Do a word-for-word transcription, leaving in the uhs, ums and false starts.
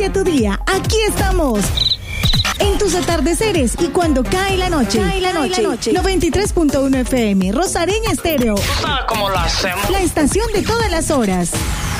inicia tu día, aquí estamos. En tus atardeceres y cuando cae la noche. Cae la noche. noche. noventa y tres punto uno F M, Rosareña Estéreo. ¿Tú sabes cómo lo hacemos? La estación de todas las horas.